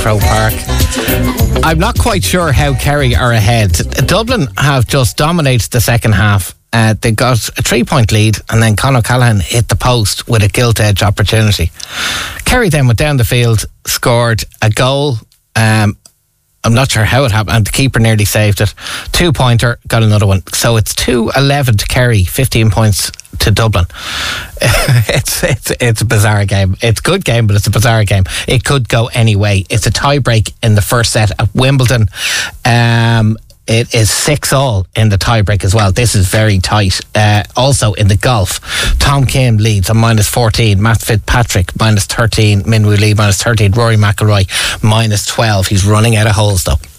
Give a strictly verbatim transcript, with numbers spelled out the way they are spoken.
Pro Park. I'm not quite sure how Kerry are ahead. Dublin have just dominated the second half. Uh, they got a three-point lead, and then Conor Callaghan hit the post with a gilt-edge opportunity. Kerry then went down the field, scored a goal. Um, I'm not sure how it happened, and the keeper nearly saved it. Two-pointer, got another one. So it's two eleven to Kerry, fifteen points to Dublin. it's it's it's a bizarre game. It's a good game, but it's a bizarre game. It could go any way. It's a tie-break in the first set at Wimbledon. Um... It is six all in the tiebreak as well. This is very tight. Uh, also in the golf, Tom Kim leads on minus fourteen. Matt Fitzpatrick minus thirteen. Min Woo Lee minus thirteen. Rory McIlroy minus twelve. He's running out of holes though.